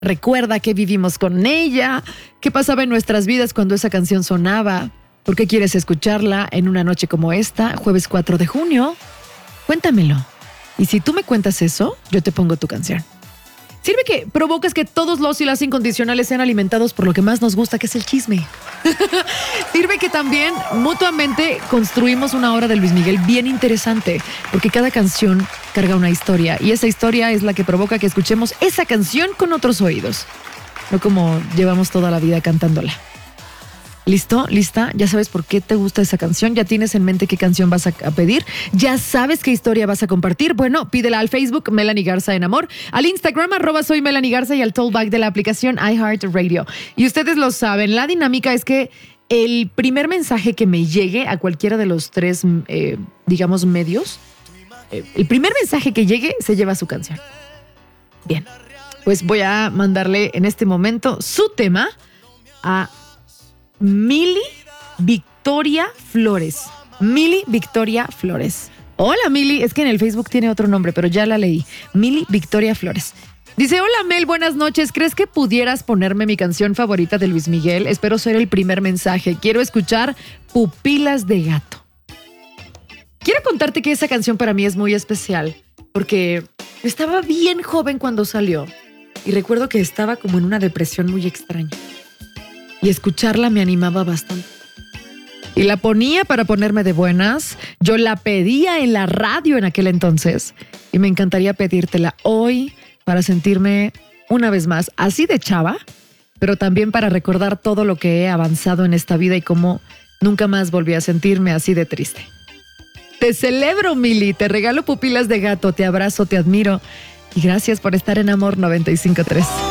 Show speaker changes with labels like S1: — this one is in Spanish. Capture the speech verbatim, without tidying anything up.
S1: Recuerda qué vivimos con ella, qué pasaba en nuestras vidas cuando esa canción sonaba. ¿Por qué quieres escucharla en una noche como esta, jueves cuatro de junio? Cuéntamelo. Y si tú me cuentas eso, yo te pongo tu canción. Sirve que provocas que todos los y las incondicionales sean alimentados por lo que más nos gusta, que es el chisme. Sirve que también mutuamente construimos una hora de Luis Miguel bien interesante, porque cada canción carga una historia y esa historia es la que provoca que escuchemos esa canción con otros oídos, no como llevamos toda la vida cantándola. ¿Listo? ¿Lista? ¿Ya sabes por qué te gusta esa canción? ¿Ya tienes en mente qué canción vas a pedir? ¿Ya sabes qué historia vas a compartir? Bueno, pídela al Facebook Melanie Garza en Amor, al Instagram arroba soy Melanie Garza y al tollback de la aplicación iHeartRadio. Y ustedes lo saben, la dinámica es que el primer mensaje que me llegue a cualquiera de los tres, eh, digamos, medios, eh, el primer mensaje que llegue se lleva su canción. Bien, pues voy a mandarle en este momento su tema a Mili Victoria Flores. Mili Victoria Flores. Hola, Mili. Es que en el Facebook tiene otro nombre, pero ya la leí. Mili Victoria Flores. Dice, hola, Mel, buenas noches. ¿Crees que pudieras ponerme mi canción favorita de Luis Miguel? Espero ser el primer mensaje. Quiero escuchar Pupilas de Gato. Quiero contarte que esa canción para mí es muy especial, porque estaba bien joven cuando salió y recuerdo que estaba como en una depresión muy extraña. Y escucharla me animaba bastante. Y la ponía para ponerme de buenas. Yo la pedía en la radio en aquel entonces. Y me encantaría pedírtela hoy para sentirme una vez más así de chava, pero también para recordar todo lo que he avanzado en esta vida y cómo nunca más volví a sentirme así de triste. Te celebro, Mili. Te regalo Pupilas de Gato. Te abrazo, te admiro. Y gracias por estar en Amor noventa y cinco punto tres.